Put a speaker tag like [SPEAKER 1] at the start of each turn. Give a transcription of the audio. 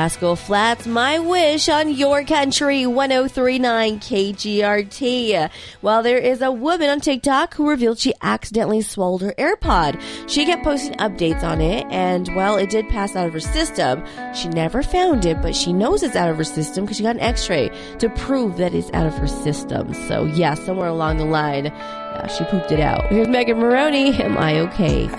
[SPEAKER 1] Rascal Flatts, My Wish on Your Country 1039 KGRT. Well, there is a woman on TikTok who revealed she accidentally swallowed her AirPod. She kept posting updates on it, and, well, it did pass out of her system. She never found it, but she knows it's out of her system because she got an x-ray to prove that it's out of her system. So, yeah, somewhere along the line, she pooped it out. Here's Megan Maroney. Am I okay?